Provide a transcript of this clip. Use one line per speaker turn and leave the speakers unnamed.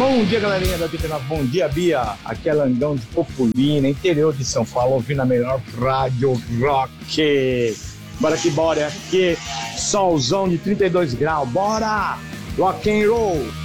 Bom dia, galerinha da 89. Bom dia, Bia. Aqui é Langão de Populina, interior de São Paulo, ouvindo a melhor rádio rock. Bora que bora, aqui, solzão de 32 graus. Bora! Rock and roll!